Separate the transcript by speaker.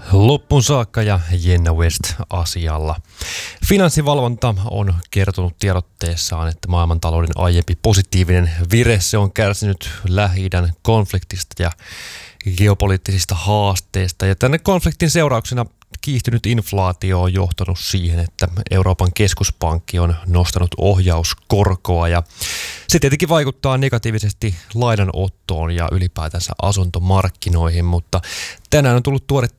Speaker 1: Loppuun saakka ja Jenna West asialla. Finanssivalvonta on kertonut tiedotteessaan, että maailmantalouden aiempi positiivinen vire se on kärsinyt Lähi-idän konfliktista ja geopoliittisista haasteista. Ja tänne konfliktin seurauksena kiihtynyt inflaatio on johtanut siihen, että Euroopan keskuspankki on nostanut ohjauskorkoa ja se tietenkin vaikuttaa negatiivisesti lainanottoon ja ylipäätänsä asuntomarkkinoihin, mutta tänään on tullut tuore